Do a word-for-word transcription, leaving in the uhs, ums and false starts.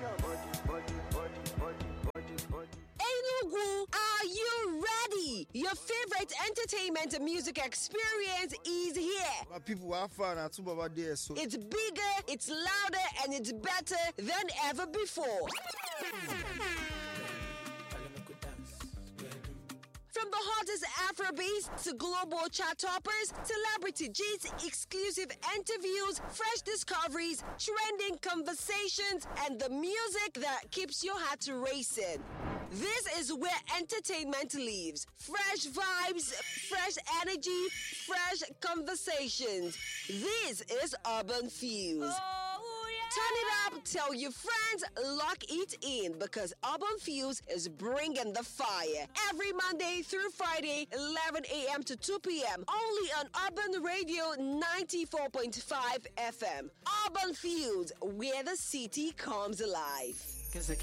Enugu, are you ready? Your favorite entertainment and music experience is here. My people are fun at Baba there, so it's bigger, it's louder, and it's better than ever before. From the hottest Afrobeats to global chart toppers, celebrity G's, exclusive interviews, fresh discoveries, trending conversations, and the music that keeps your heart racing. This is where entertainment lives. Fresh vibes, fresh energy, fresh conversations. This is Urban Fuse. Oh, yeah. Turn it up, tell your friends, lock it in, because Urban Fuse is bringing the fire. Every Monday through Friday, eleven a.m. to two p.m. Only on Urban Radio ninety-four point five F M. Urban Fuse, where the city comes alive.